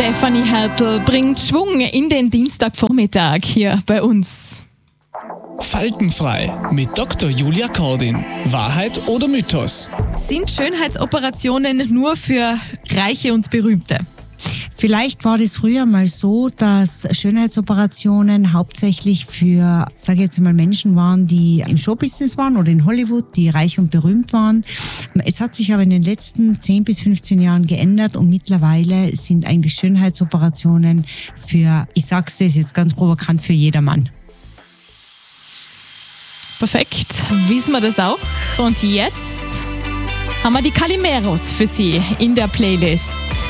Stefanie Hertel bringt Schwung in den Dienstagvormittag hier bei uns. Faltenfrei mit Dr. Julia Kordin. Wahrheit oder Mythos? Sind Schönheitsoperationen nur für Reiche und Berühmte? Vielleicht war das früher mal so, dass Schönheitsoperationen hauptsächlich für, sage ich jetzt mal, Menschen waren, die im Showbusiness waren oder in Hollywood, die reich und berühmt waren. Es hat sich aber in den letzten 10 bis 15 Jahren geändert und mittlerweile sind eigentlich Schönheitsoperationen für, ich sag's das jetzt ganz provokant, für jedermann. Perfekt, wissen wir das auch. Und jetzt haben wir die Calimeros für Sie in der Playlist.